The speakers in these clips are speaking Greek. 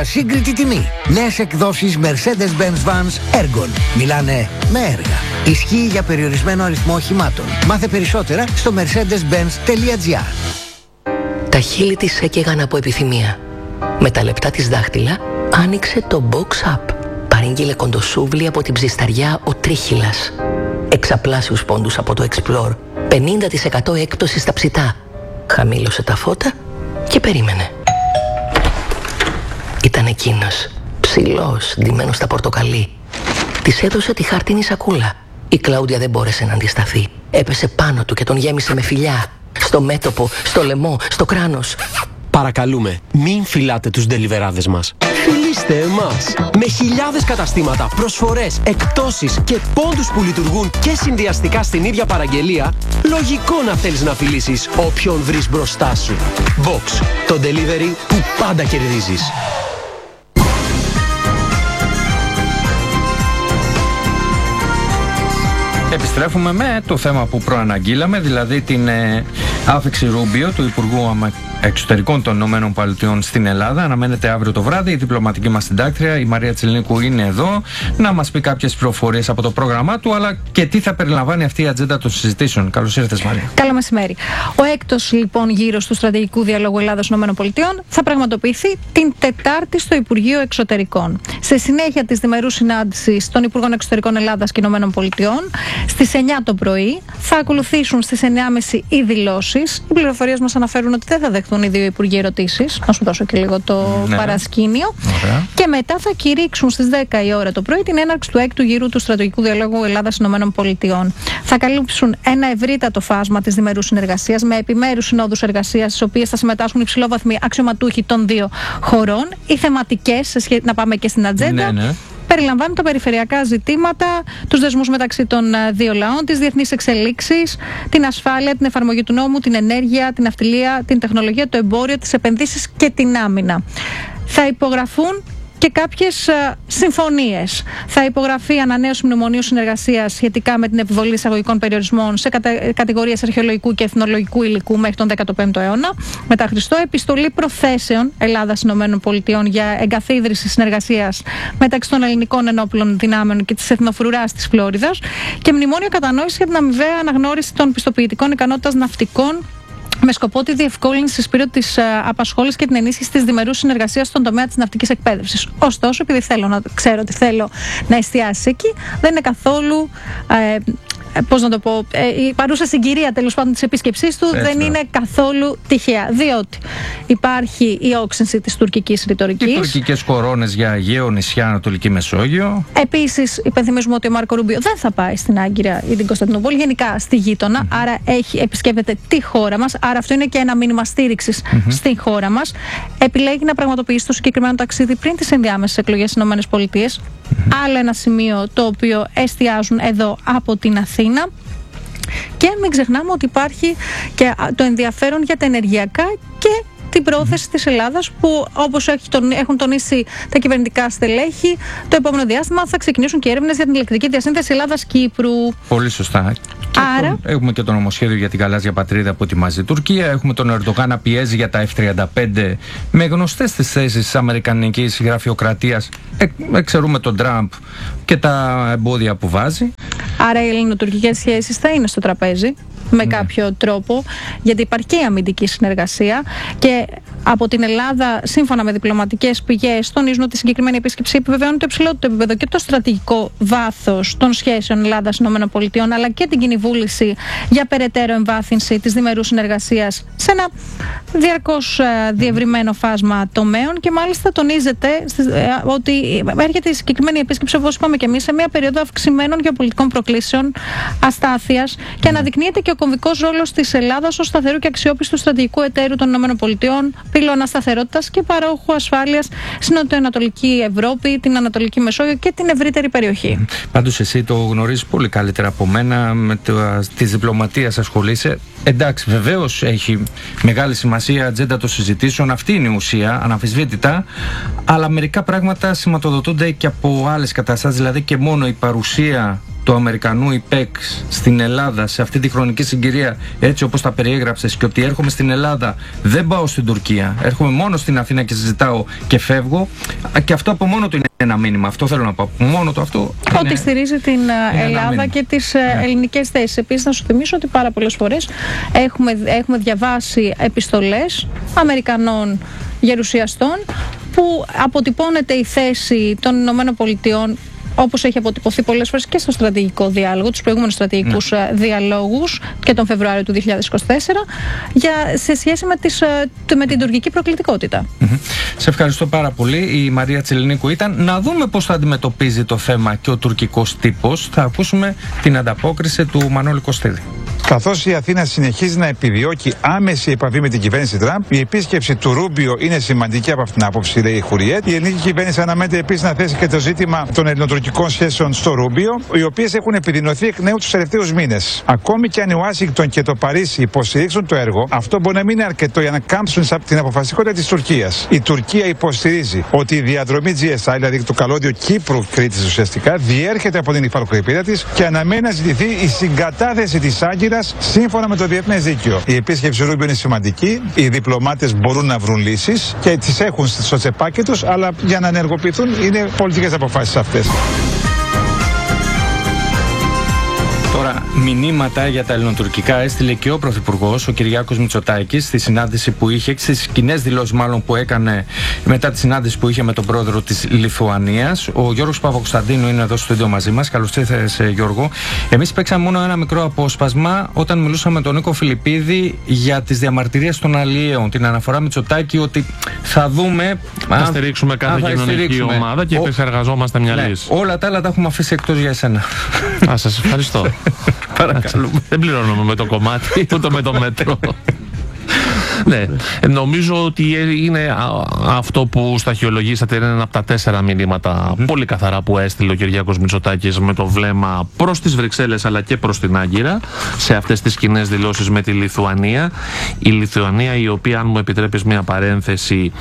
Σύγκριτη τιμή. Νέες εκδόσεις Mercedes-Benz Vans Ergon. Μιλάνε με έργα. Ισχύει για περιορισμένο αριθμό οχημάτων. Μάθε περισσότερα στο mercedes-benz.gr. Τα χείλη της έκαιγαν από επιθυμία. Με τα λεπτά της δάχτυλα άνοιξε το Box Up. Παρήγγειλε κοντοσούβλι από την ψισταριά ο Τρίχυλας. Εξαπλάσιους πόντους από το Explore. 50% έκπτωση στα ψητά. Χαμήλωσε τα φώτα και περίμενε. Ήταν εκείνος, ψηλός, ντυμένος στα πορτοκαλί. Της έδωσε τη χαρτίνη σακούλα. Η Κλάουδια δεν μπόρεσε να αντισταθεί. Έπεσε πάνω του και τον γέμισε με φιλιά. Στο μέτωπο, στο λαιμό, στο κράνος. Παρακαλούμε, μην φυλάτε τους ντελιβεράδες μας. Φιλήστε εμάς. Με χιλιάδες καταστήματα, προσφορές, εκπτώσεις και πόντους που λειτουργούν και συνδυαστικά στην ίδια παραγγελία, λογικό να θέλεις να φιλήσεις όποιον βρεις μπροστά σου. Box, το delivery που πάντα κερδίζεις. Επιστρέφουμε με το θέμα που προαναγγείλαμε, δηλαδή την άφηξη Ρούμπιο, του Υπουργού Εξωτερικών των ΗΠΑ στην Ελλάδα. Αναμένεται αύριο το βράδυ. Η διπλωματική μας συντάκτρια, η Μαρία Τσιλνίκου, είναι εδώ να μας πει κάποιες πληροφορίες από το πρόγραμμά του, αλλά και τι θα περιλαμβάνει αυτή η ατζέντα των συζητήσεων. Καλώς ήρθες, Μαρία. Καλό μεσημέρι. Ο έκτος λοιπόν γύρος του στρατηγικού διαλόγου Ελλάδας-ΗΠΑ θα πραγματοποιηθεί την Τετάρτη στο Υπουργείο Εξωτερικών. Σε συνέχεια της διμερούς συνάντησης των Υπουργών Εξωτερικών Ελλάδας και ΗΠΑ, στις 9 το πρωί θα ακολουθήσουν στις 9.30 οι δηλώσεις. Οι πληροφορίες μας αναφέρουν ότι δεν θα δεχθούν οι δύο υπουργοί ερωτήσεις. Να σου δώσω και λίγο το παρασκήνιο. Ωραία. Και μετά θα κηρύξουν στις 10 η ώρα το πρωί την έναρξη του έκτου γύρου του στρατηγικού διαλόγου Ελλάδας-ΗΠΑ. Θα καλύψουν ένα ευρύτατο φάσμα της διμερούς συνεργασίας με επιμέρους συνόδους εργασίας, στις οποίες θα συμμετάσχουν υψηλόβαθμοι αξιωματούχοι των δύο χωρών. Οι θεματικές, να πάμε και στην ατζέντα. Ναι. Περιλαμβάνουν τα περιφερειακά ζητήματα, τους δεσμούς μεταξύ των δύο λαών, τις διεθνείς εξελίξεις, την ασφάλεια, την εφαρμογή του νόμου, την ενέργεια, την ναυτιλία, την τεχνολογία, το εμπόριο, τις επενδύσεις και την άμυνα. Θα υπογραφούν και κάποιες συμφωνίες. Θα υπογραφεί ανανέωση μνημονίου συνεργασίας σχετικά με την επιβολή εισαγωγικών περιορισμών σε κατηγορίες αρχαιολογικού και εθνολογικού υλικού μέχρι τον 15ο αιώνα μετά Χριστό. Επιστολή προθέσεων Ελλάδας-ΗΠΑ για εγκαθίδρυση συνεργασίας μεταξύ των ελληνικών ενόπλων δυνάμεων και της εθνοφρουράς της Φλόριδας και μνημόνιο κατανόησης για την αμοιβαία αναγνώριση των πιστοποιητικών ικανότητας ναυτικών με σκοπό τη διευκόλυνση της απασχόλησης και την ενίσχυση της διμερούς συνεργασίας στον τομέα της ναυτικής εκπαίδευσης. Ωστόσο, επειδή ξέρω ότι θέλω να εστιάσει εκεί, δεν είναι καθόλου. Πώς να το πω, η παρούσα συγκυρία τέλος πάντων της επίσκεψής του δεν είναι καθόλου τυχαία. Διότι υπάρχει η όξυνση της τουρκικής ρητορικής. Οι τουρκικές κορώνες για Αιγαίο, νησιά, Ανατολική Μεσόγειο. Επίσης, υπενθυμίζουμε ότι ο Μάρκο Ρούμπιο δεν θα πάει στην Άγκυρα ή την Κωνσταντινούπολη, γενικά στη γείτονα. Άρα επισκέπτεται τη χώρα μας. Άρα αυτό είναι και ένα μήνυμα στήριξης στη χώρα μας. Επιλέγει να πραγματοποιήσει το συγκεκριμένο ταξίδι πριν τις ενδιάμεσες εκλογές στις ΗΠΑ. Άλλο ένα σημείο το οποίο εστιάζουν εδώ από την Αθήνα. Και μην ξεχνάμε ότι υπάρχει και το ενδιαφέρον για τα ενεργειακά και την πρόθεση της Ελλάδας που, όπως έχουν τονίσει τα κυβερνητικά στελέχη, το επόμενο διάστημα θα ξεκινήσουν και έρευνες για την ηλεκτρική διασύνδεση Ελλάδας-Κύπρου. Πολύ σωστά. Άρα, έχουμε και το νομοσχέδιο για την γαλάζια πατρίδα που ετοιμάζει η Τουρκία. Έχουμε τον Ερντογάν να πιέζει για τα F-35 με γνωστές τις θέσεις της αμερικανικής γραφειοκρατίας. Εξαιρούμε τον Τραμπ και τα εμπόδια που βάζει. Άρα οι ελληνοτουρκικές σχέσεις θα είναι στο τραπέζι με κάποιο τρόπο, γιατί υπάρχει και η αμυντική συνεργασία και από την Ελλάδα, σύμφωνα με διπλωματικές πηγές, τονίζουν ότι η συγκεκριμένη επίσκεψη επιβεβαιώνει το υψηλό του επίπεδο και το στρατηγικό βάθος των σχέσεων Ελλάδας-ΗΠΑ, αλλά και την κοινή βούληση για περαιτέρω εμβάθυνση της διμερούς συνεργασίας σε ένα διαρκώς διευρυμένο φάσμα τομέων. Και μάλιστα τονίζεται ότι έρχεται η συγκεκριμένη επίσκεψη, όπως είπαμε και εμείς, σε μια περίοδο αυξημένων γεωπολιτικών προκλήσεων, αστάθειας και αναδεικνύεται και ο κομβικός ρόλος της Ελλάδας ως σταθερού και αξιόπιστου στρατηγικού εταίρου των ΗΠΑ, πυλώνα σταθερότητας και παρόχου ασφάλειας στην Νοτιοανατολική Ευρώπη, την Ανατολική Μεσόγειο και την ευρύτερη περιοχή. Πάντως, εσύ το γνωρίζεις πολύ καλύτερα από μένα, με της διπλωματίας ασχολείσαι. Εντάξει, βεβαίως έχει μεγάλη σημασία ατζέντα των συζητήσεων, αυτή είναι η ουσία, αναμφισβήτητα, αλλά μερικά πράγματα σηματοδοτούνται και από άλλες καταστάσεις, δηλαδή και μόνο η παρουσία του Αμερικανού υπέξ στην Ελλάδα σε αυτή τη χρονική συγκυρία, έτσι όπως τα περιέγραψες, και ότι έρχομαι στην Ελλάδα, δεν πάω στην Τουρκία, έρχομαι μόνο στην Αθήνα και συζητάω και φεύγω, και αυτό από μόνο του είναι ένα μήνυμα. Αυτό θέλω να πω. Μόνο το αυτό. Ότι στηρίζει την Ελλάδα και τις ελληνικές θέσεις. Επίσης, να σου θυμίσω ότι πάρα πολλές φορές έχουμε διαβάσει επιστολές Αμερικανών γερουσιαστών που αποτυπώνεται η θέση των Ηνωμένων Πολιτειών, όπως έχει αποτυπωθεί πολλές φορές και στο στρατηγικό διάλογο, τους προηγούμενους στρατηγικούς διαλόγους και τον Φεβρουάριο του 2024, σε σχέση με την τουρκική προκλητικότητα. Σε ευχαριστώ πάρα πολύ. Η Μαρία Τσιλινίκου ήταν. Να δούμε πώς θα αντιμετωπίζει το θέμα και ο τουρκικός τύπος. Θα ακούσουμε την ανταπόκριση του Μανώλη Κωστίδη. Καθώς η Αθήνα συνεχίζει να επιδιώκει άμεση επαφή με την κυβέρνηση Τραμπ, η επίσκεψη του Ρούμπιο είναι σημαντική από αυτήν την άποψη, λέει η Χουριέτ. Η ελληνική κυβέρνηση αναμένεται επίσης να θέσει και το ζήτημα των ελληνοτουρκικών σχέσεων στο Ρούμπιο, οι οποίες έχουν επιδεινωθεί εκ νέου τους τελευταίους μήνες. Ακόμη και αν η Ουάσιγκτον και το Παρίσι υποστηρίξουν το έργο, αυτό μπορεί να μην είναι αρκετό για να κάμψουν την αποφασιστικότητα της Τουρκίας. Η Τουρκία υποστηρίζει ότι η διαδρομή GSI, δηλαδή το καλώδιο Κύπρου-Κρήτης ουσιαστικά, διέρχεται από την υφαλοκρηπίδα της και αναμένει να ζητηθεί η συγκατάθεση της Άγκυρας σύμφωνα με το διεθνές δίκαιο. Η επίσκεψη Ρούμπιο είναι σημαντική. Οι διπλωμάτες μπορούν να βρουν λύσεις και τις έχουν στο τσεπάκι τους, αλλά για να ενεργοποιηθούν είναι πολιτικές αποφάσεις αυτές. Τώρα, μηνύματα για τα ελληνοτουρκικά έστειλε και ο Πρωθυπουργός, ο Κυριάκος Μητσοτάκης, στη συνάντηση που είχε, στις κοινές δηλώσεις μάλλον που έκανε μετά τη συνάντηση που είχε με τον πρόεδρο της Λιθουανίας. Ο Γιώργος Παπακοσταντίνου είναι εδώ στο στούντιο μαζί μας. Καλώς ήρθες, Γιώργο. Εμείς παίξαμε μόνο ένα μικρό απόσπασμα όταν μιλούσαμε με τον Νίκο Φιλιππίδη για τις διαμαρτυρίες των αλλιέων. Την αναφορά Μητσοτάκη ότι θα δούμε. Θα στηρίξουμε κάθε κοινωνική ομάδα και επεξεργαζόμαστε μια λύση. Όλα τα άλλα τα έχουμε αφήσει εκτός για εσένα. Σας ευχαριστώ. Παρακαλούμε. Δεν πληρώνουμε με το κομμάτι, ούτε με το μέτρο. Ναι, νομίζω ότι είναι αυτό που σταχυολογήσατε, είναι ένα από τα 4 μηνύματα πολύ καθαρά που έστειλε ο Κυριάκος Μητσοτάκης με το βλέμμα προς τις Βρυξέλλες αλλά και προς την Άγκυρα σε αυτές τις κοινές δηλώσεις με τη Λιθουανία. Η Λιθουανία, η οποία, αν μου επιτρέπεις μια παρένθεση,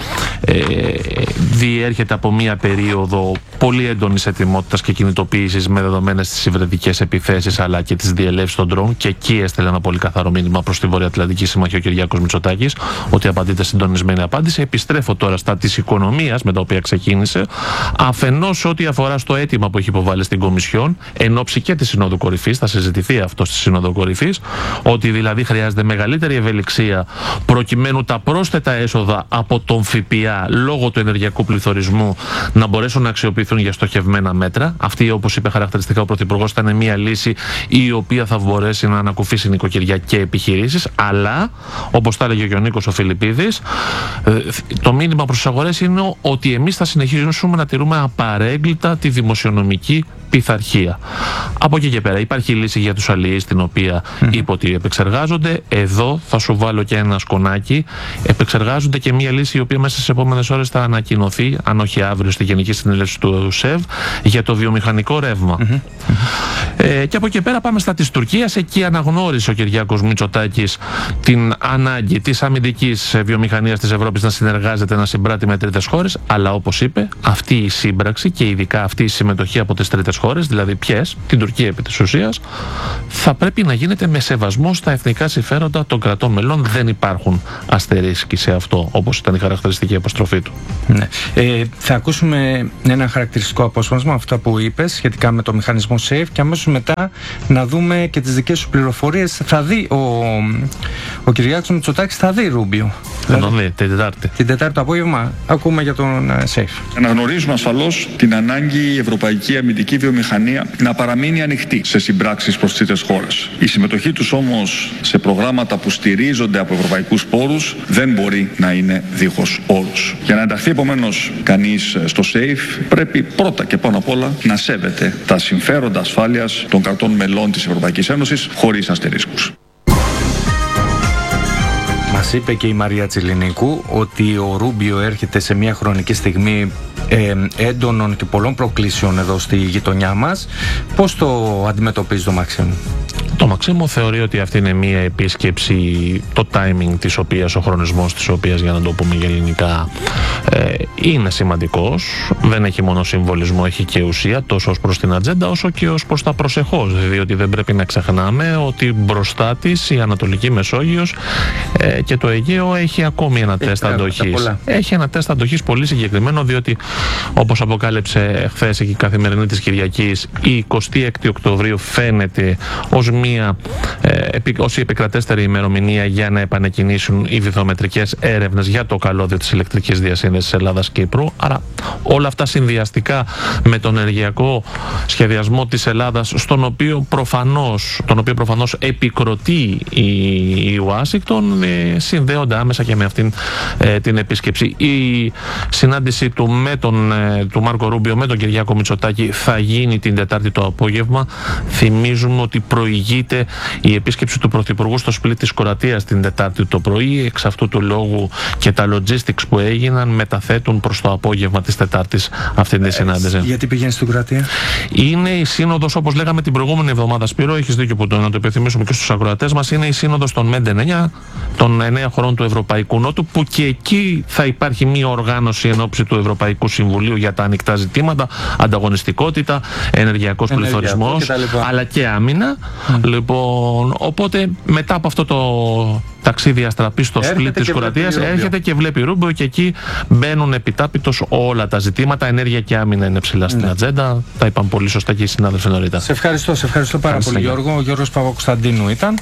διέρχεται από μια περίοδο πολύ έντονης ετοιμότητας και κινητοποίησης με δεδομένες τις υβριδικές επιθέσεις αλλά και τις διελεύσεις των ντρόουν, και εκεί έστειλε ένα πολύ καθαρό μήνυμα προς τη Βορειοατλαντική Συμμαχία ο Κυριάκος Μητσοτάκης ότι απαντείται συντονισμένη απάντηση. Επιστρέφω τώρα στα της οικονομίας με τα οποία ξεκίνησε. Αφενός, ό,τι αφορά στο αίτημα που έχει υποβάλει στην Κομισιόν, εν ώψη και τη Συνόδου Κορυφής, θα συζητηθεί αυτό στη Σύνοδο Κορυφής, ότι δηλαδή χρειάζεται μεγαλύτερη ευελιξία προκειμένου τα πρόσθετα έσοδα από τον ΦΠΑ λόγω του ενεργειακού πληθωρισμού να μπορέσουν να αξιοποιηθούν για στοχευμένα μέτρα. Αυτή, όπως είπε χαρακτηριστικά ο Πρωθυπουργός, ήταν μια λύση η οποία θα μπορέσει να ανακουφίσει νοικοκυριά και επιχειρήσεις, αλλά, όπως τα έλεγε και ο Νίκος ο Φιλιππίδης, το μήνυμα προς τις αγορές είναι ότι εμείς θα συνεχίσουμε να τηρούμε απαρέγκλητα τη δημοσιονομική πειθαρχία. Από εκεί και πέρα υπάρχει λύση για τους αλληλείς, την οποία είπε ότι επεξεργάζονται. Εδώ θα σου βάλω και ένα σκονάκι. Επεξεργάζονται και μια λύση η οποία μέσα στις επόμενες ώρες θα ανακοινωθεί, αν όχι αύριο, στη Γενική Συνέλευση του ΣΕΒ, για το βιομηχανικό ρεύμα. Και από εκεί πέρα πάμε στα της Τουρκίας. Εκεί αναγνώρισε ο Κυριάκος Μητσοτάκης την ανάγκη της αμυντικής βιομηχανίας της Ευρώπης να συνεργάζεται, να συμπράττει με τρίτες χώρες. Αλλά, όπως είπε, αυτή η σύμπραξη και ειδικά αυτή η συμμετοχή από τις τρίτες χώρες, δηλαδή ποιες, την Τουρκία επί της ουσίας, θα πρέπει να γίνεται με σεβασμό στα εθνικά συμφέροντα των κρατών μελών. Δεν υπάρχουν αστερίσκοι σε αυτό, όπως ήταν η χαρακτηριστική αποστροφή του. Ναι. Θα ακούσουμε ένα χαρακτηριστικό απόσπασμα, αυτά που είπες, σχετικά με το μηχανισμό SAFE, και αμέσως μετά να δούμε και τις δικές σου πληροφορίες. Θα δει ο Κυριάκος Μητσοτάκης, θα δει Ρούμπιο. Θα τον δει την Τετάρτη. Την Τετάρτη το απόγευμα ακούμε για τον SAFE. Αναγνωρίζουμε ασφαλώς την ανάγκη η ευρωπαϊκή αμυντική βιομηχανία να παραμείνει ανοιχτή σε συμπράξεις προς τρίτες χώρες. Η συμμετοχή τους όμως σε προγράμματα που στηρίζονται από ευρωπαϊκούς πόρους δεν μπορεί να είναι δίχως όρους. Για να ενταχθεί επομένως κανείς στο SAFE, πρέπει πρώτα και πάνω απ' όλα να σέβεται τα συμφέροντα ασφάλειας των κρατών μελών της Ευρωπαϊκής Ένωσης χωρίς αστερίσκους. Μας είπε και η Μαρία Τσιλινίκου ότι ο Ρούμπιο έρχεται σε μια χρονική στιγμή έντονων και πολλών προκλήσεων εδώ στη γειτονιά μας. Πώς το αντιμετωπίζει το Μαξίμου? Το Μαξίμου θεωρεί ότι αυτή είναι μια επίσκεψη, το timing της οποίας, ο χρονισμός της οποίας, για να το πούμε ελληνικά, είναι σημαντικός. Δεν έχει μόνο συμβολισμό, έχει και ουσία, τόσο ως προς την ατζέντα όσο και ως προς τα προσεχώς, διότι δεν πρέπει να ξεχνάμε ότι μπροστά της η Ανατολική Μεσόγειος και το Αιγαίο έχει ακόμη ένα τεστ αντοχής. Έχει ένα τεστ αντοχής πολύ συγκεκριμένο, διότι όπως αποκάλυψε χθες η Καθημερινή της Κυριακής, η 26η Οκτωβρίου φαίνεται ως η επικρατέστερη ημερομηνία για να επανεκκινήσουν οι βυθομετρικές έρευνες για το καλώδιο της ηλεκτρικής διασύνδεσης Ελλάδας-Κύπρου. Άρα όλα αυτά συνδυαστικά με τον ενεργειακό σχεδιασμό της Ελλάδας, τον οποίο προφανώς επικροτεί η Ουάσιγκτον, συνδέονται άμεσα και με αυτήν την επίσκεψη. Η συνάντηση του Μάρκο Ρούμπιο με τον Κυριάκο Μητσοτάκη θα γίνει την Τετάρτη το απόγευμα. Θυμίζουμε ότι προηγείται η επίσκεψη του Πρωθυπουργού στο Σπλίτ της Κροατίας την Τετάρτη το πρωί. Εξ αυτού του λόγου και τα logistics που έγιναν μεταθέτουν προς το απόγευμα της Τετάρτης αυτή τη συνάντηση. Γιατί πηγαίνει στην Κροατία? Είναι η σύνοδος, όπως λέγαμε την προηγούμενη εβδομάδα, Σπύρο, έχεις δίκιο που να το επιθυμίσουμε και στους ακροατές μας, είναι η σύνοδος των ΜΕΝΤ 9, των 9 χωρών του Ευρωπαϊκού Νότου, που και εκεί θα υπάρχει μία οργάνωση εν ώψη του Ευρωπαϊκού Συμβουλίου για τα ανοιχτά ζητήματα, ανταγωνιστικότητα, ενεργειακός πληθωρισμός, αλλά και άμυνα. Λοιπόν, οπότε μετά από αυτό το ταξίδι αστραπή στο Σπλίτ της Κροατίας έρχεται και βλέπει Ρούμπιο, και εκεί μπαίνουν επιτάπητος όλα τα ζητήματα. Ενέργεια και άμυνα είναι ψηλά στην ατζέντα. Τα είπαν πολύ σωστά και οι συνάδελφοι νωρίτερα. Σε ευχαριστώ πάρα πολύ, Γιώργο. Ο Γιώργος Παπακοσταντίνου ήταν.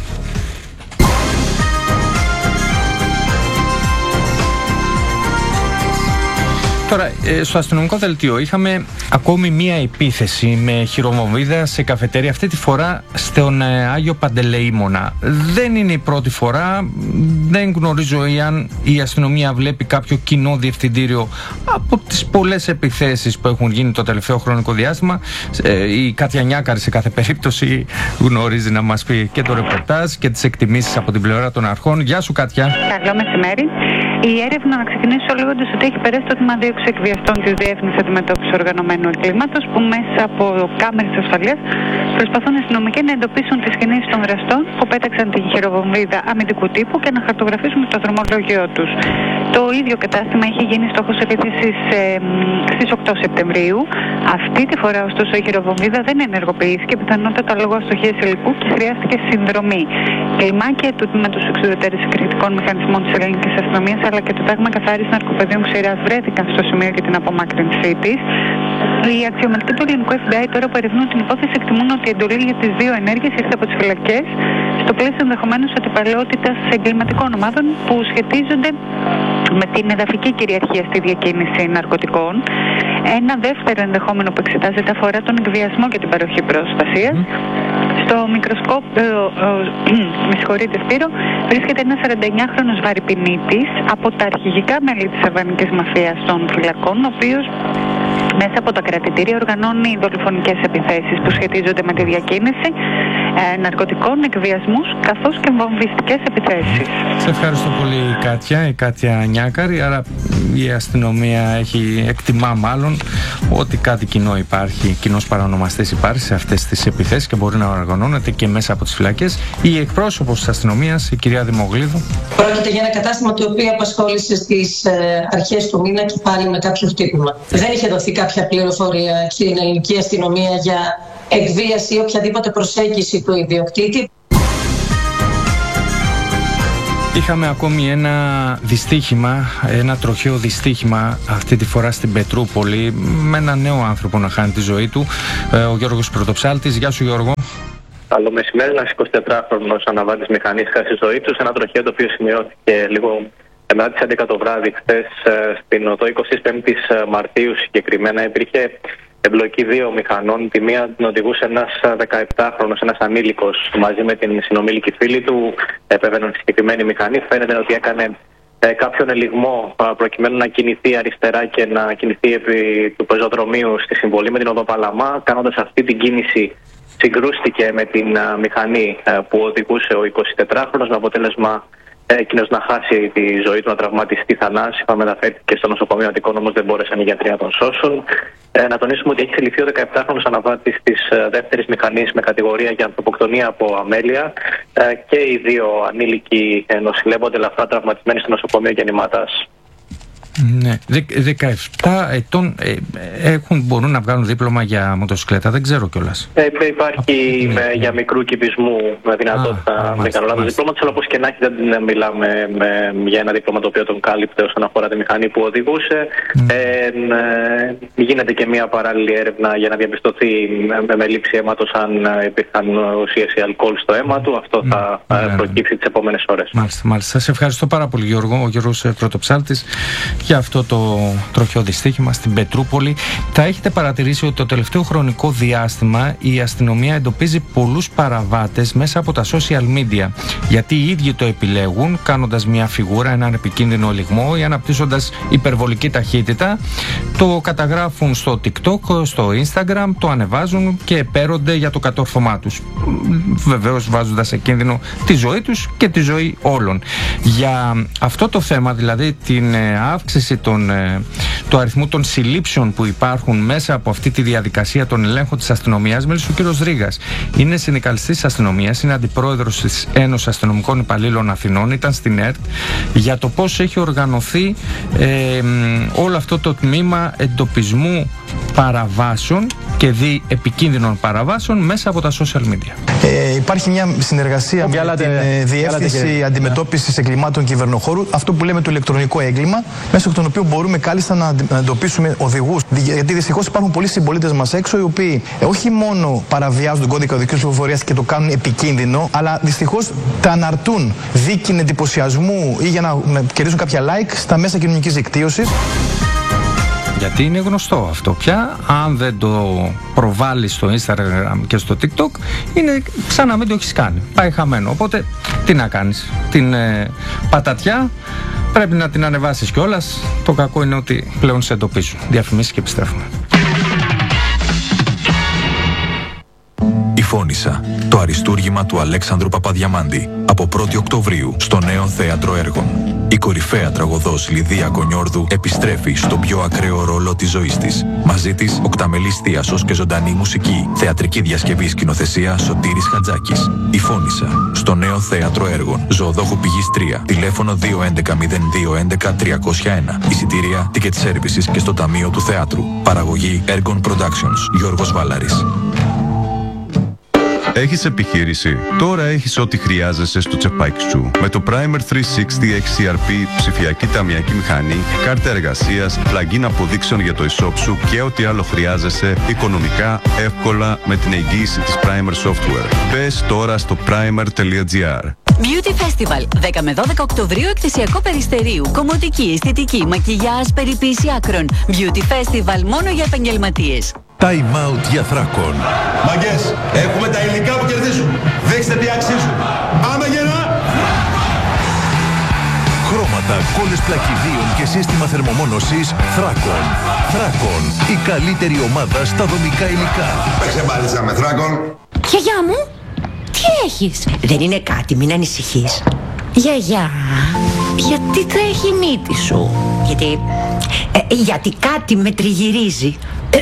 Τώρα, στο αστυνομικό δελτίο είχαμε ακόμη μία επίθεση με χειροβομβίδα σε καφετέρια, αυτή τη φορά στον Άγιο Παντελεήμονα. Δεν είναι η πρώτη φορά, δεν γνωρίζω αν η αστυνομία βλέπει κάποιο κοινό διευθυντήριο από τις πολλές επιθέσεις που έχουν γίνει το τελευταίο χρονικό διάστημα. Η Κάτια Νιάκαρη σε κάθε περίπτωση γνωρίζει να μας πει και το ρεπορτάζ και τις εκτιμήσεις από την πλευρά των αρχών. Γεια σου, Κάτια. Καλό μεσημέρι. Η έρευνα, να ξεκινήσω λέγοντας ότι έχει περάσει το τμήμα δίωξη εκβιαστών της Διεύθυνσης Αντιμετώπισης Οργανωμένου Εγκλήματος, που μέσα από κάμερες ασφαλείας προσπαθούν οι αστυνομικοί να εντοπίσουν τις κινήσεις των δραστών που πέταξαν τη χειροβομβίδα αμυντικού τύπου και να χαρτογραφήσουν το δρομολόγιο τους. Το ίδιο κατάστημα είχε γίνει στόχος επίθεσης στις 8 Σεπτεμβρίου. Αυτή τη φορά, ωστόσο, η χειροβομβίδα δεν ενεργοποιήθηκε, πιθανότατα λόγω αστοχίας υλικού, και χρειάστηκε συνδρομή. Κλιμάκια του Τμήματος Εξουδετερής Εκρηκτικών Μηχανισμών της Ελληνικής Αστυνομίας αλλά και το Τάγμα Καθάρισης Ναρκοπαιδίων Ξηράς βρέθηκαν στο σημείο για την απομάκρυνσή της. Οι αξιωματικοί του ελληνικού FBI, τώρα που ερευνούν την υπόθεση, εκτιμούν ότι η εντολή για τις δύο ενέργειες ήρθε από τις φυλακές στο πλαίσιο ενδεχομένως αντιπαλαιότητας εγκληματικών ομάδων που σχετίζονται με την εδαφική κυριαρχία στη διακίνηση ναρκωτικών. Ένα δεύτερο ενδεχόμενο που εξετάζεται αφορά τον εκβιασμό και την παροχή προστασίας. Στο μικροσκόπιο, με συγχωρείτε Σπύρο, βρίσκεται ένας 49χρονος βαρυπινίτης από τα αρχηγικά μέλη της αλβανικής μαφίας των φυλακών, ο οποίος μέσα από τα κρατητήρια οργανώνει δολοφονικές επιθέσεις που σχετίζονται με τη διακίνηση ναρκωτικών, εκβιασμούς καθώς και βομβιστικές επιθέσεις. Σε ευχαριστώ πολύ, Κάτια, η Κάτια Νιάκαρη. Άρα η αστυνομία εκτιμά μάλλον ότι κάτι κοινό υπάρχει, κοινός παρανομαστής υπάρχει σε αυτές τις επιθέσεις και μπορεί να οργανώνεται και μέσα από τις φυλακές. Η εκπρόσωπος της αστυνομίας, η κυρία Δημογλίδου. Πρόκειται για ένα κατάστημα το οποίο απασχόλησε στις αρχές του μήνα και πάλι με κάποιο χτύπημα. Δεν είχε δοθεί κάποια πληροφορία στην ελληνική αστυνομία για εκβίαση ή οποιαδήποτε προσέγγιση του ιδιοκτήτη. Είχαμε ακόμη ένα δυστύχημα, ένα τροχαίο δυστύχημα αυτή τη φορά στην Πετρούπολη, με ένα νέο άνθρωπο να χάνει τη ζωή του, ο Γιώργος Πρωτοψάλτης. Γεια σου, Γιώργο. Καλό μεσημέρι. Ένας 24χρονος αναβάτης μηχανής χάσει τη ζωή του σε ένα τροχαίο το οποίο σημειώθηκε λίγο μετά τις 11 το βράδυ χθες στην οδό 25ης Μαρτίου. Συγκεκριμένα υπήρχε εμπλοκή δύο μηχανών. Τη μία την οδηγούσε ένας 17χρονος, ένας ανήλικος, μαζί με την συνομήλικη φίλη του. Επέβαιναν στη συγκεκριμένη μηχανή. Φαίνεται ότι έκανε κάποιον ελιγμό προκειμένου να κινηθεί αριστερά και να κινηθεί επί του πεζοδρομίου στη συμβολή με την οδό Παλαμά. Κάνοντας αυτή την κίνηση, συγκρούστηκε με την μηχανή που οδηγούσε ο 24χρονος, με αποτέλεσμα εκείνος να χάσει τη ζωή του, να τραυματιστεί θανάσιμα, μεταφέρθηκε στο νοσοκομείο Αττικών, όμως δεν μπόρεσαν οι γιατροί να τον σώσουν. Να τονίσουμε ότι έχει συλληφθεί ο 17χρονος αναβάτης της δεύτερης μηχανής με κατηγορία για ανθρωποκτονία από αμέλεια και οι δύο ανήλικοι νοσηλεύονται ελαφρά τραυματισμένοι στο νοσοκομείο Γεννηματάς. Ναι, 17 ετών μπορούν να βγάλουν δίπλωμα για μοτοσυκλέτα, δεν ξέρω κιόλας. Υπάρχει για μικρού κυβισμού δυνατότητα, δεν κάνω λάθος, διπλώματος, αλλά όπως και να έχει δεν μιλάμε για ένα δίπλωμα το οποίο τον κάλυπτε όσον αφορά τη μηχανή που οδηγούσε. Γίνεται και μια παράλληλη έρευνα για να διαπιστωθεί με λήψη αίματος αν υπήρχαν ουσίες ή αλκοόλ στο αίμα του. Αυτό θα προκύψει τις επόμενες ώρες. Μάλιστα. Σας ευχαριστώ πάρα πολύ, Γιώργο. Ο Γιώργος Πρωτοψάλτης, για αυτό το τροχαίο δυστύχημα στην Πετρούπολη. Θα έχετε παρατηρήσει ότι το τελευταίο χρονικό διάστημα η αστυνομία εντοπίζει πολλούς παραβάτες μέσα από τα social media, γιατί οι ίδιοι το επιλέγουν κάνοντας μια φιγούρα, έναν επικίνδυνο λιγμό ή αναπτύσσοντας υπερβολική ταχύτητα. Το καταγράφουν στο TikTok, στο Instagram, το ανεβάζουν και επέρονται για το κατόρθωμά τους, βεβαίως βάζοντας σε κίνδυνο τη ζωή τους και τη ζωή όλων. Για αυτό το θέμα, δηλαδή την αύξηση του αριθμού των συλλήψεων που υπάρχουν μέσα από αυτή τη διαδικασία των ελέγχων της αστυνομίας, μίλησε ο κύριος Ρήγας. Είναι συνδικαλιστής της αστυνομίας, είναι αντιπρόεδρος της Ένωσης Αστυνομικών Υπαλλήλων Αθηνών, ήταν στην ΕΡΤ, για το πώς έχει οργανωθεί όλο αυτό το τμήμα εντοπισμού παραβάσεων και επικίνδυνων παραβάσεων μέσα από τα social media. Υπάρχει μια συνεργασία με την Διεύθυνση Αντιμετώπισης Εγκλημάτων Κυβερνοχώρου, αυτό που λέμε το ηλεκτρονικό έγκλημα, μέσω των οποίων μπορούμε κάλλιστα να εντοπίσουμε οδηγούς. Γιατί δυστυχώς υπάρχουν πολλοί συμπολίτες μας έξω, οι οποίοι όχι μόνο παραβιάζουν τον κώδικα οδικής κυκλοφορίας και το κάνουν επικίνδυνο, αλλά δυστυχώς τα αναρτούν δίκην εντυπωσιασμού ή για να κερδίσουν κάποια like στα μέσα κοινωνικής δικτύωσης. Γιατί είναι γνωστό αυτό πια. Αν δεν το προβάλλεις στο Instagram και στο TikTok, είναι σαν να μην το έχεις κάνει. Πάει χαμένο. Οπότε τι να κάνεις? Την πατατιά πρέπει να την ανεβάσεις κιόλας. Το κακό είναι ότι πλέον σε εντοπίζουν. Διαφημίσεις και επιστρέφουμε. Η Φώνισσα, το αριστούργημα του Αλέξανδρου Παπαδιαμάντη, από 1η Οκτωβρίου στο Νέο Θέατρο Έργων. Η κορυφαία τραγωδός Λιδία Κονιόρδου επιστρέφει στον πιο ακραίο ρόλο της ζωής της. Μαζί της, οκταμελής θίασος και ζωντανή μουσική. Θεατρική διασκευή, σκηνοθεσία Σωτήρης Χατζάκης. Η Φώνισσα, στο Νέο Θέατρο Έργων. Ζωοδόχου Πηγής 3. Τηλέφωνο 211-0211-301. Εισιτήρια, ticket services και στο Ταμείο του Θεάτρου. Παραγωγή Ergon Productions. Γιώργος Βάλαρης. Έχεις επιχείρηση? Τώρα έχεις ό,τι χρειάζεσαι στο τσεπάκι σου. Με το Primer 360 XCRP, ψηφιακή ταμιακή μηχανή, κάρτα εργασίας, plugin αποδείξεων για το e-shop σου και ό,τι άλλο χρειάζεσαι οικονομικά, εύκολα με την εγγύηση της Primer Software. Μπες τώρα στο primer.gr. Beauty Festival, 10 με 12 Οκτωβρίου, εκθεσιακό Περιστερίου. Κομμωτική, αισθητική, μακιγιάζ, περιποίηση άκρων. Beauty Festival μόνο για επαγγελματίες. Time out για Θράκον. Μαγκές, έχουμε τα υλικά που κερδίζουν. Δείξτε τι αξίζουν. Πάμε γεννά! Χρώματα, κόλλες πλακιδίων και σύστημα θερμομόνωσης Θράκον. Θράκον, η καλύτερη ομάδα στα δομικά υλικά. Παίξε μπάλιτσα με Θράκον. Γιαγιά μου, τι έχεις? Δεν είναι κάτι, μην ανησυχείς. Γιαγιά, γιατί τρέχει η μύτη σου? Γιατί κάτι με τριγυρίζει.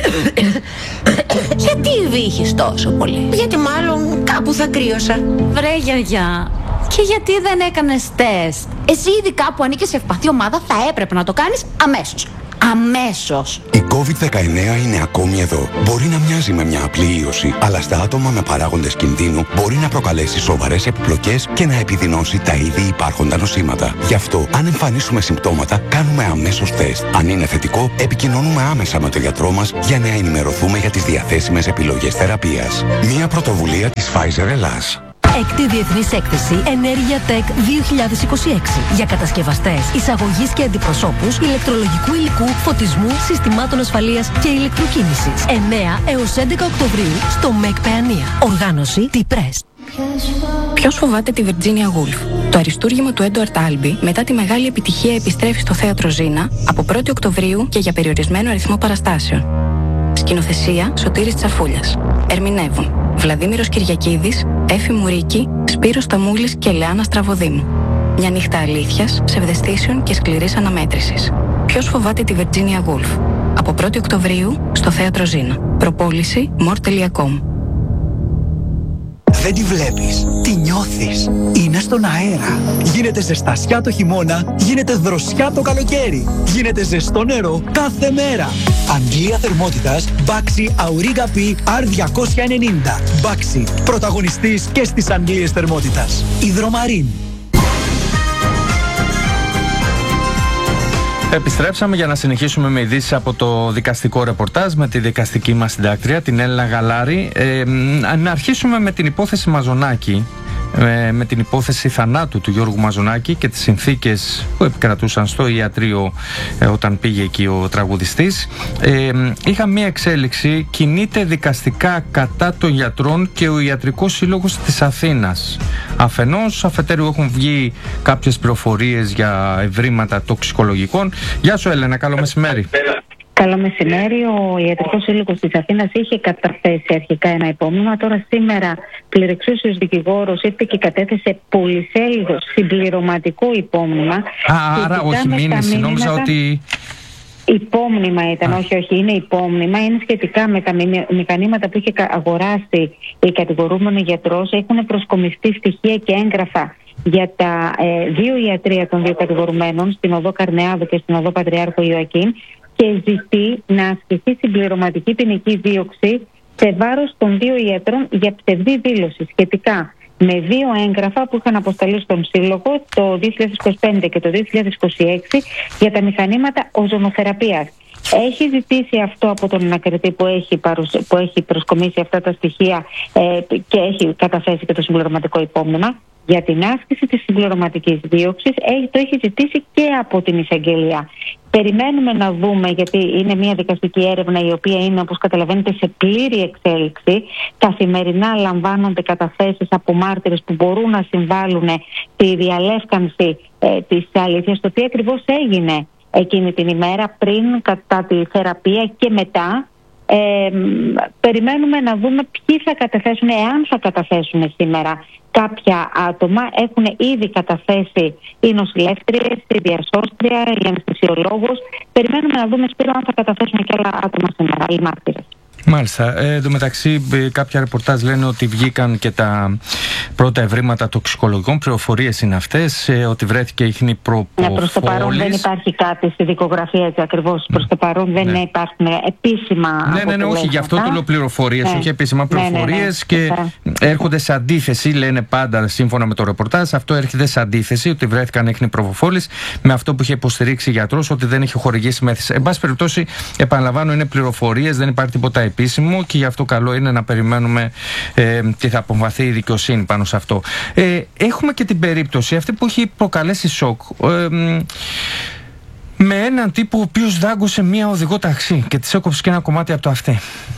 Γιατί βύχεις τόσο πολύ? Γιατί μάλλον κάπου θα κρύωσα. Βρε γιαγιά, και γιατί δεν έκανες τεστ? Εσύ ήδη κάπου ανήκεις σε ευπαθή ομάδα, θα έπρεπε να το κάνεις αμέσως. Αμέσως. Η COVID-19 είναι ακόμη εδώ. Μπορεί να μοιάζει με μια απλή ίωση, αλλά στα άτομα με παράγοντες κινδύνου μπορεί να προκαλέσει σοβαρές επιπλοκές και να επιδεινώσει τα ήδη υπάρχοντα νοσήματα. Γι' αυτό, αν εμφανίσουμε συμπτώματα, κάνουμε αμέσως τεστ. Αν είναι θετικό, επικοινωνούμε άμεσα με τον γιατρό μας για να ενημερωθούμε για τις διαθέσιμες επιλογές θεραπείας. Μια πρωτοβουλία της Pfizer Ελλάς. Έκτη Διεθνής Έκθεση Ενέργεια Tech 2026 για κατασκευαστές, εισαγωγής και αντιπροσώπους ηλεκτρολογικού υλικού, φωτισμού, συστημάτων ασφαλείας και ηλεκτροκίνησης. 9 έως 11 Οκτωβρίου στο ΜΕΚ Παιανία. Οργάνωση T-Press. Ποιος φοβάται τη Virginia Woolf? Το αριστούργημα του Έντουαρτ Άλμπι μετά τη μεγάλη επιτυχία επιστρέφει στο Θέατρο Ζήνα από 1η Οκτωβρίου και για περιορισμένο αριθμό παραστάσεων. Σκηνοθεσία Σωτήρης Τσαφούλιας. Ερμηνεύουν Βλαδίμηρος Κυριακίδης, Έφη Μουρίκη, Σπύρος Ταμούλης και Λεάνα Στραβοδήμου. Μια νύχτα αλήθειας, ψευδαισθήσεων και σκληρής αναμέτρησης. Ποιος φοβάται τη Virginia Woolf? Από 1η Οκτωβρίου στο Θέατρο Ζήνα. Προπόληση more.com. Δεν τη βλέπεις, τη νιώθεις. Είναι στον αέρα. Γίνεται ζεστασιά το χειμώνα, γίνεται δροσιά το καλοκαίρι. Γίνεται ζεστό νερό κάθε μέρα. Αντλία θερμότητας Baxi Auriga P R290. Baxi, πρωταγωνιστής και στις αντλίες θερμότητας. Υδρομαρίν. Επιστρέψαμε για να συνεχίσουμε με ειδήσεις από το δικαστικό ρεπορτάζ με τη δικαστική μας συντάκτρια, την Έλληνα Γαλάρη. Να αρχίσουμε με την υπόθεση Μαζονάκη, με την υπόθεση θανάτου του Γιώργου Μαζονάκη και τις συνθήκες που επικρατούσαν στο ιατρείο όταν πήγε εκεί ο τραγουδιστής. Είχα μία εξέλιξη, κινείται δικαστικά κατά των γιατρών και ο Ιατρικός Σύλλογος της Αθήνας. Αφενός, αφετέρου έχουν βγει κάποιες πληροφορίες για ευρήματα τοξικολογικών. Γεια σου Έλενα, καλό μεσημέρι. Καλό μεσημέρι. Ο Ιατρικός Σύλλογος της Αθήνας είχε καταθέσει αρχικά ένα υπόμνημα. Τώρα σήμερα πληρεξούσιος δικηγόρος ήρθε και κατέθεσε πολυσέλιδο συμπληρωματικό υπόμνημα. Άρα όχι μήνυση, νόμιζα ότι... Υπόμνημα ήταν, όχι, είναι υπόμνημα. Είναι σχετικά με τα μηχανήματα που είχε αγοράσει η κατηγορούμενη γιατρός. Έχουν προσκομιστεί στοιχεία και έγγραφα για τα δύο ιατρεία των δύο κατηγορουμένων, στην οδό Καρνεάδου και στην οδό Πατριάρχου Ιωακήμ, και ζητεί να ασκηθεί συμπληρωματική ποινική δίωξη σε βάρος των δύο ιατρών για ψευδή δήλωση σχετικά με δύο έγγραφα που είχαν αποσταλεί στον Σύλλογο το 2025 και το 2026 για τα μηχανήματα οζονοθεραπείας. Έχει ζητήσει αυτό από τον ανακριτή που έχει προσκομίσει αυτά τα στοιχεία και έχει καταθέσει και το συμπληρωματικό υπόμνημα. Για την άσκηση της συμπληρωματικής δίωξης το έχει ζητήσει και από την εισαγγελία. Περιμένουμε να δούμε, γιατί είναι μια δικαστική έρευνα η οποία είναι, όπως καταλαβαίνετε, σε πλήρη εξέλιξη. Καθημερινά λαμβάνονται καταθέσεις από μάρτυρες που μπορούν να συμβάλλουν στη διαλεύκανση της αλήθειας, το τι ακριβώς έγινε εκείνη την ημέρα, πριν, κατά τη θεραπεία και μετά. Περιμένουμε να δούμε ποιοι θα καταθέσουν, εάν θα καταθέσουν σήμερα. Κάποια άτομα έχουν ήδη καταθέσει οι νοσηλεύτριες, η διασώστρια, η αναισθησιολόγος. Περιμένουμε να δούμε σπίτι αν θα καταθέσουν και άλλα άτομα σήμερα, οι μάρτυρες. Μάλιστα. Εν τω μεταξύ, κάποια ρεπορτάζ λένε ότι βγήκαν και τα πρώτα ευρήματα τοξικολογικών. Πληροφορίες είναι αυτές, ότι βρέθηκε ίχνη προποφόλης. Προς το παρόν δεν υπάρχει κάτι στη δικογραφία, έτσι ακριβώς. Προς το παρόν δεν υπάρχουν επίσημα. Ναι, όχι, γι' αυτό το λέω πληροφορίες, όχι επίσημα πληροφορίες και έρχονται σε αντίθεση, λένε πάντα σύμφωνα με το ρεπορτάζ. Αυτό έρχεται σε αντίθεση, ότι βρέθηκαν ίχνη προποφόλης με αυτό που είχε υποστηρίξει γιατρός, ότι δεν είχε χορηγήσει μέθηση. Εν πάση περιπτώσει, επαναλαμβάνω, είναι πληροφορίες, δεν υπάρχει τίποτα επίσημο και γι' αυτό καλό είναι να περιμένουμε τι θα απομβαθεί η δικαιοσύνη πάνω σε αυτό. Έχουμε και την περίπτωση αυτή που έχει προκαλέσει σοκ με έναν τύπο ο οποίος δάγκωσε μία οδηγό ταξί και της έκοψε και ένα κομμάτι από το αυτί.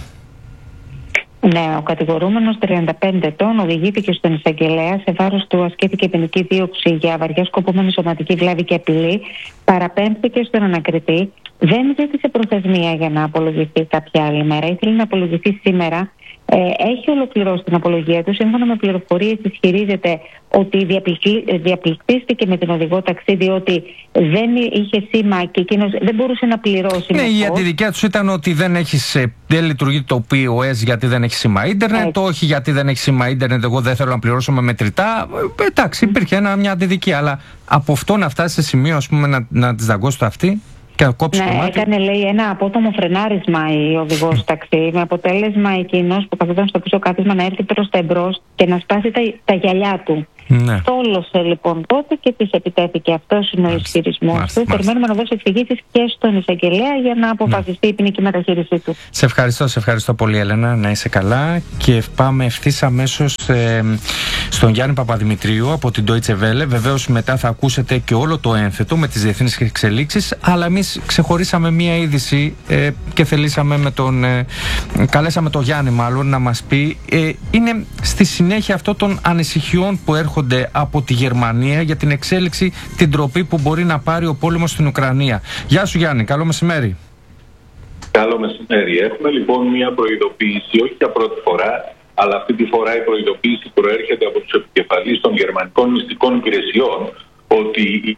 Ναι, ο κατηγορούμενος 35 ετών οδηγήθηκε στον εισαγγελέα, σε βάρος του ασκήθηκε ποινική δίωξη για βαριά σκοπούμενη σωματική βλάβη και απειλή, παραπέμφθηκε στον ανακριτή, δεν ζήτησε προθεσμία για να απολογηθεί κάποια άλλη μέρα, ήθελε να απολογηθεί σήμερα. Έχει ολοκληρώσει την απολογία του. Σύμφωνα με πληροφορίες, ισχυρίζεται ότι διαπληκτίστηκε με την οδηγό ταξί, διότι δεν είχε σήμα και εκείνος δεν μπορούσε να πληρώσει. Ναι, η αντιδικία του ήταν ότι δεν λειτουργεί το POS γιατί δεν έχει σήμα ίντερνετ, όχι γιατί δεν έχει σήμα ίντερνετ, εγώ δεν θέλω να πληρώσω με μετρητά. Εντάξει, υπήρχε μια αντιδικία, αλλά από αυτό να φτάσει σε σημείο, ας πούμε, να της δαγκώσει το αυτή. Ναι, έκανε, λέει, ένα απότομο φρενάρισμα η οδηγός ταξί, με αποτέλεσμα εκείνος που καθόταν στο πίσω κάθισμα να έρθει προς τα εμπρός και να σπάσει τα γυαλιά του. Ναι. Θόλωσε λοιπόν τότε και της επιτέθηκε. Αυτός είναι ο ισχυρισμός του. Περιμένουμε να δώσει εξηγήσεις και στον εισαγγελέα για να αποφασιστεί η ποινική μεταχείρισή του. Σε ευχαριστώ πολύ, Έλενα. Να είσαι καλά. Και πάμε ευθύς αμέσως στον Γιάννη Παπαδημητρίου από την Deutsche Welle. Βεβαίως μετά θα ακούσετε και όλο το ένθετο με τις διεθνείς εξελίξεις, αλλά εμείς ξεχωρίσαμε μία είδηση και θελήσαμε καλέσαμε τον Γιάννη μάλλον να μας πει. Είναι στη συνέχεια αυτών των ανησυχιών που έρχονται από τη Γερμανία για την εξέλιξη, την τροπή που μπορεί να πάρει ο πόλεμος στην Ουκρανία. Γεια σου Γιάννη, καλό μεσημέρι. Καλό μεσημέρι. Έχουμε λοιπόν μια προειδοποίηση, όχι για πρώτη φορά, αλλά αυτή τη φορά η προειδοποίηση προέρχεται από τους επικεφαλείς των γερμανικών μυστικών υπηρεσιών, ότι...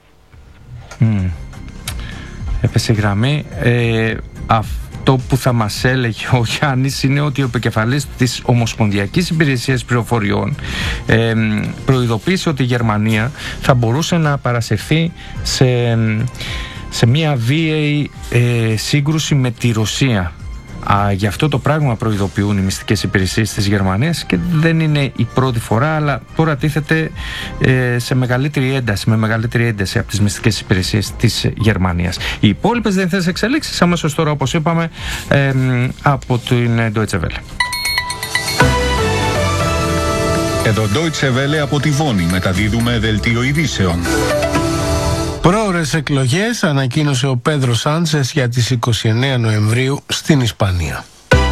Έπεσε η γραμμή. Αυτό που θα μας έλεγε ο Γιάννης είναι ότι ο επικεφαλής της Ομοσπονδιακής Υπηρεσίας Πληροφοριών προειδοποίησε ότι η Γερμανία θα μπορούσε να παρασυρθεί σε μια βίαιη σύγκρουση με τη Ρωσία. Γι' αυτό το πράγμα προειδοποιούν οι μυστικές υπηρεσίες της Γερμανίας και δεν είναι η πρώτη φορά, αλλά τώρα τίθεται με μεγαλύτερη ένταση από τις μυστικές υπηρεσίες της Γερμανίας. Οι υπόλοιπες διεθνείς εξελίξεις αμέσως τώρα, όπως είπαμε, από την Deutsche Welle. Εδώ Deutsche Welle από τη Βόνη, μεταδίδουμε δελτίο ειδήσεων. Πρόωρες εκλογές ανακοίνωσε ο Πέδρο Σάντσες για τις 29 Νοεμβρίου στην Ισπανία.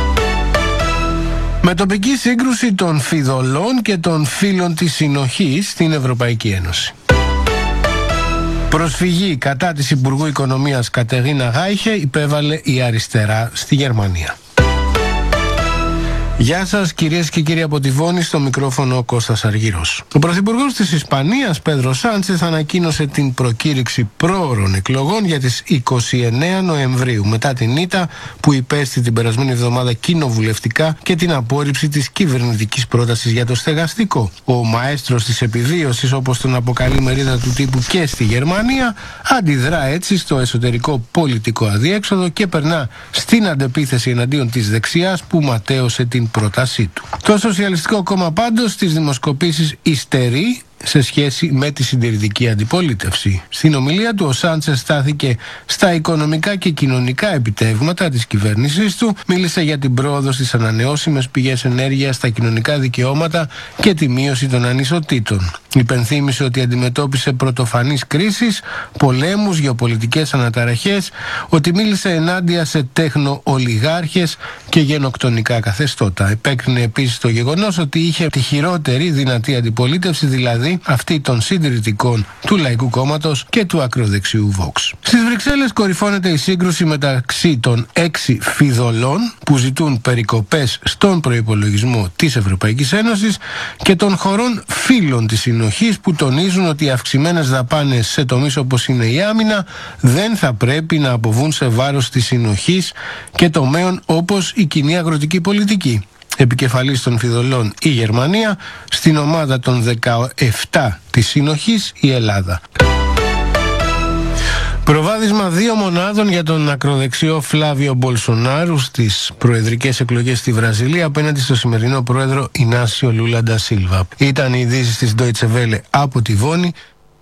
Με τοπική σύγκρουση των φιδωλών και των φίλων της συνοχής στην Ευρωπαϊκή Ένωση. Προσφυγή κατά της Υπουργού Οικονομίας Κατερίνα Γάιχε υπέβαλε η αριστερά στη Γερμανία. Γεια σας κυρίες και κύριοι από τη Βόνη, στο μικρόφωνο ο Κώστας Αργύρος. Ο Πρωθυπουργός της Ισπανίας, Πέδρο Σάντσες, ανακοίνωσε την προκήρυξη πρόωρων εκλογών για τις 29 Νοεμβρίου, μετά την ήττα που υπέστη την περασμένη εβδομάδα κοινοβουλευτικά και την απόρριψη της κυβερνητικής πρότασης για το στεγαστικό. Ο μαέστρος της επιβίωσης, όπως τον αποκαλεί μερίδα του τύπου και στη Γερμανία, αντιδρά έτσι στο εσωτερικό πολιτικό αδιέξοδο και περνά στην αντεπίθεση εναντίον της δεξιάς που ματέωσε την πρότασή του. Το Σοσιαλιστικό Κόμμα πάντως στις δημοσκοπήσεις υστερεί σε σχέση με τη συντηρητική αντιπολίτευση. Στην ομιλία του ο Σάντσες στάθηκε στα οικονομικά και κοινωνικά επιτεύγματα της κυβέρνησής του, μίλησε για την πρόοδο στις ανανεώσιμες πηγές ενέργειας, στα κοινωνικά δικαιώματα και τη μείωση των ανισοτήτων. Υπενθύμησε ότι αντιμετώπισε πρωτοφανείς κρίσεις, πολέμους, γεωπολιτικές αναταραχές, ότι μίλησε ενάντια σε τέχνο-ολιγάρχες και γενοκτονικά καθεστώτα. Επέκρινε επίσης το γεγονός ότι είχε τη χειρότερη δυνατή αντιπολίτευση, δηλαδή αυτή των συντηρητικών του Λαϊκού Κόμματος και του ακροδεξιού Vox. Στις Βρυξέλλες κορυφώνεται η σύγκρουση μεταξύ των 6 φιδωλών που ζητούν περικοπές στον προϋπολογισμό της Ευρωπαϊκής Ένωσης και των χωρών φίλων της συνοχής που τονίζουν ότι οι αυξημένες δαπάνες σε τομείς όπως είναι η άμυνα δεν θα πρέπει να αποβούν σε βάρος της συνοχής και τομέων όπως η κοινή αγροτική πολιτική. Επικεφαλής των φιδωλών η Γερμανία, στην ομάδα των 17 της συνοχής η Ελλάδα. Προβάδισμα 2 μονάδων για τον ακροδεξιό Φλάβιο Μπολσονάρου στις προεδρικές εκλογές στη Βραζιλία απέναντι στο σημερινό πρόεδρο Ινάσιο Λούλα ντα Σίλβα. Ήταν οι ειδήσεις της Deutsche Welle από τη Βόνη.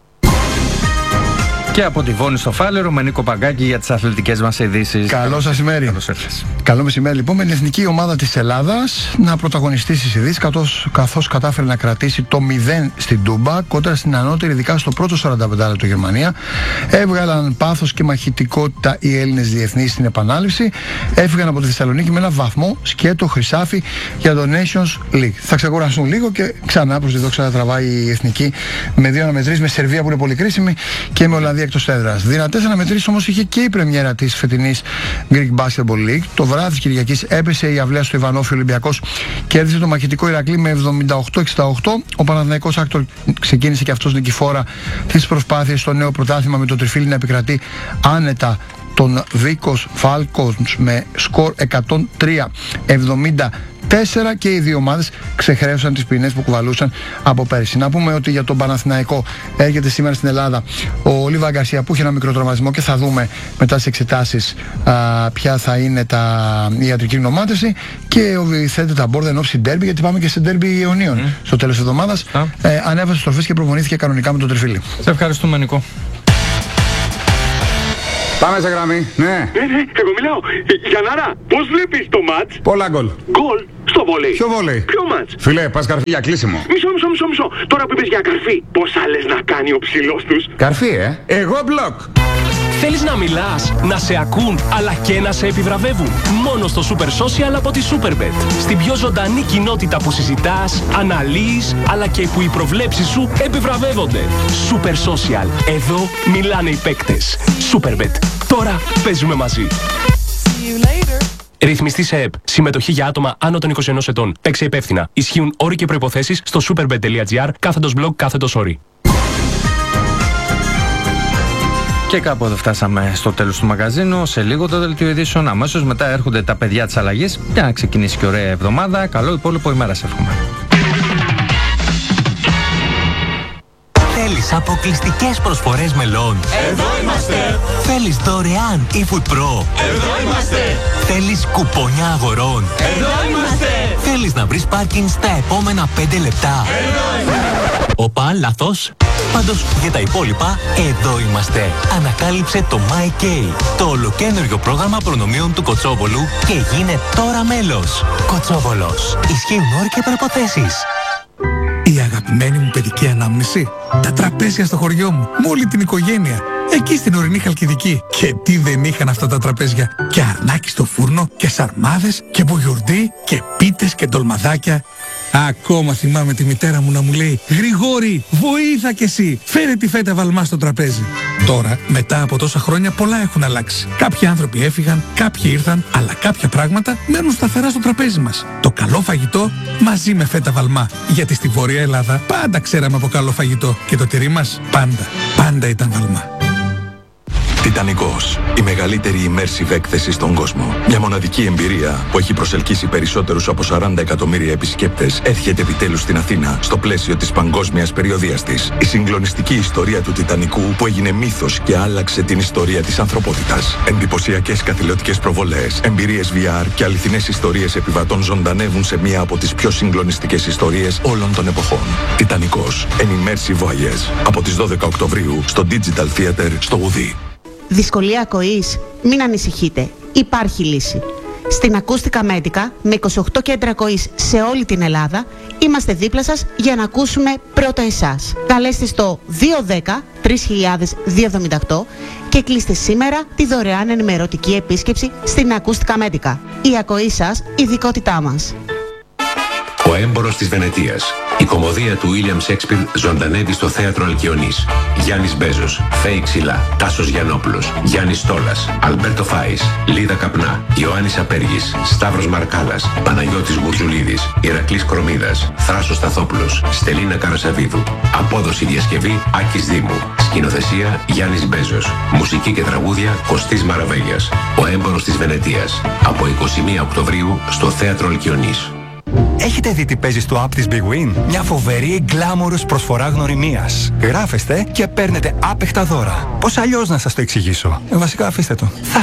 Και από τη Βόνη στο Φάλερο με Νίκο Παγκάκη για τις αθλητικές μας ειδήσεις. Καλό σας ημέρι. Καλώς ήρθες. Καλό μεσημέρι λοιπόν, με την εθνική ομάδα της Ελλάδας να πρωταγωνιστεί στις ειδήσεις καθώς κατάφερε να κρατήσει το 0 στην Τούμπα κόντρα στην ανώτερη, ειδικά στο πρώτο 45 λεπτό Γερμανία. Έβγαλαν πάθος και μαχητικότητα οι Έλληνες διεθνείς στην επανάληψη. Έφυγαν από τη Θεσσαλονίκη με ένα βαθμό, σκέτο χρυσάφι για το Nations League. Θα ξεκουραστούν λίγο και ξανά προς τη δόξα τραβάει η εθνική με 2 αναμετρήσεις, με Σερβία που είναι πολύ κρίσιμη και με Ολλανδία εκτός έδρας. Δυνατές αναμετρήσεις όμως είχε και η πρεμιέρα της φετινής Greek Basketball League. Το βράδυ της Κυριακής έπεσε η αυλαία στο Ιβανόφι, ο Ολυμπιακός κέρδισε το μαχητικό Ηρακλή με 78-68. Ο Παναθηναϊκός Άκτορ ξεκίνησε και αυτός νικηφόρα τις προσπάθειες στο νέο πρωτάθλημα με το τριφύλι να επικρατεί άνετα τον Βίκος Φάλκονς με σκορ 103-74 και οι δύο ομάδες ξεχρέωσαν τις ποινές που κουβαλούσαν από πέρυσι. Να πούμε ότι για τον Παναθηναϊκό έρχεται σήμερα στην Ελλάδα ο Λίβα Γκαρσία που είχε ένα μικρό τραυματισμό και θα δούμε μετά τις εξετάσεις ποια θα είναι η ιατρική γνωμάτευση, και ο Βιθέντε Ταμπόρδα εν ώψη ντέρμπι, γιατί πάμε και σε ντέρμπι Ιωνίων στο τέλος της εβδομάδας. Ανέβασε στροφές και προπονήθηκε κανονικά με τον τριφύλι. Σε ευχαριστούμε, Νικό. Πάμε σε γραμμή, ναι. Εγώ μιλάω. Γιαννάρα, πώς βλέπεις το μάτς? Πολλά γκολ. Γκολ στο βολέι. Ποιο βολέι? Ποιο μάτς? Φίλε, πας καρφί για κλείσιμο. Μισό. Τώρα που είπες για καρφί, πόσα λες να κάνει ο ψηλός τους? Καρφί, εγώ μπλοκ. Θέλεις να μιλάς, να σε ακούν, αλλά και να σε επιβραβεύουν? Μόνο στο Super Social από τη Superbet. Στην πιο ζωντανή κοινότητα που συζητάς, αναλύεις, αλλά και που οι προβλέψεις σου επιβραβεύονται. Super Social. Εδώ μιλάνε οι παίκτες. Superbet. Τώρα παίζουμε μαζί. Ρυθμιστή σε ΕΠ. Συμμετοχή για άτομα άνω των 21 ετών. Παίξε υπεύθυνα. Ισχύουν όροι και προϋποθέσεις στο superbet.gr /blog/όροι. Και κάπου εδώ φτάσαμε στο τέλος του μαγαζίνου. Σε λίγο το δελτίο ειδήσεων. Αμέσως μετά έρχονται τα παιδιά της αλλαγής για να ξεκινήσει και ωραία εβδομάδα. Καλό υπόλοιπο ημέρα σε εύχομαι. Θέλεις αποκλειστικές προσφορές μελών? Εδώ είμαστε! Θέλεις δωρεάν eFood Pro? Εδώ είμαστε! Θέλεις κουπόνια αγορών? Εδώ είμαστε! Θέλεις να βρεις πάρκινγκ στα επόμενα 5 λεπτά? Εδώ είμαστε! Οπα, λάθος. Πάντως για τα υπόλοιπα, εδώ είμαστε. Ανακάλυψε το MyK, το ολοκαίνουργιο πρόγραμμα προνομίων του Κοτσόβολου και γίνε τώρα μέλος. Κοτσόβολος. Ισχύουν όροι και προϋποθέσεις. Η αγαπημένη μου παιδική ανάμνηση. Τα τραπέζια στο χωριό μου, με όλη την οικογένεια. Εκεί στην ορεινή Χαλκιδική. Και τι δεν είχαν αυτά τα τραπέζια. Και αρνάκι στο φούρνο, και σαρμάδες, και μπουγιουρντί, και πίτες και ντολμαδάκια. Ακόμα θυμάμαι τη μητέρα μου να μου λέει «Γρηγόρη, βοήθα κι εσύ, φέρε τη φέτα βαλμά στο τραπέζι». Τώρα, μετά από τόσα χρόνια, πολλά έχουν αλλάξει. Κάποιοι άνθρωποι έφυγαν, κάποιοι ήρθαν, αλλά κάποια πράγματα μένουν σταθερά στο τραπέζι μας. Το καλό φαγητό μαζί με φέτα βαλμά. Γιατί στη Βόρεια Ελλάδα πάντα ξέραμε από καλό φαγητό και το τυρί μας πάντα ήταν βαλμά. Τιτανικός, η μεγαλύτερη immersive έκθεση στον κόσμο. Μια μοναδική εμπειρία που έχει προσελκύσει περισσότερους από 40 εκατομμύρια επισκέπτες έρχεται επιτέλους στην Αθήνα στο πλαίσιο της παγκόσμιας περιοδείας της. Η συγκλονιστική ιστορία του Τιτανικού που έγινε μύθος και άλλαξε την ιστορία της ανθρωπότητας. Εντυπωσιακές καθηλωτικές προβολές, εμπειρίες VR και αληθινές ιστορίες επιβατών ζωντανεύουν σε μία από τις πιο συγκλονιστικές ιστορίες όλων των εποχών. Τιτανικός, an immersive voyage. Από τις 12 Οκτωβρίου στο Digital Theater στο Ουδί. Δυσκολία ακοής? Μην ανησυχείτε. Υπάρχει λύση. Στην Ακούστικα Μέτικα, με 28 κέντρα ακοής σε όλη την Ελλάδα, είμαστε δίπλα σας για να ακούσουμε πρώτα εσάς. Καλέστε στο 210-3278 και κλείστε σήμερα τη δωρεάν ενημερωτική επίσκεψη στην Ακούστικα Μέτικα. Η ακοή σας, ειδικότητά μας. Ο Έμπορος της Βενετίας. Η κωμωδία του William Shakespeare ζωντανεύει στο θέατρο Αλκιονής. Γιάννης Μπέζος, Φέη Ξυλά, Τάσος Γιαννόπουλος, Γιάννης Στόλας, Αλμπέρτο Φάης, Λίδα Καπνά, Ιωάννης Απέργης, Σταύρος Μαρκάλας, Παναγιώτης Γουρζουλίδης, Ηρακλής Κρομίδας, Θράσος Σταθόπουλος, Στελίνα Καρασαβίδου. Απόδοση διασκευή Άκης Δήμου. Σκηνοθεσία Γιάννης Μπέζος. Μουσική και τραγούδια Κωστής Μαραβέγιας. Ο Έμπορος της Βενετίας. Από 21 Οκτωβρίου στο θέατρο Αλκιονής. Έχετε δει τι παίζει στο app της Big Win? Μια φοβερή γκλάμορους προσφορά γνωριμίας. Γράφεστε και παίρνετε άπεχτα δώρα. Πώς αλλιώς να σας το εξηγήσω? Βασικά αφήστε το.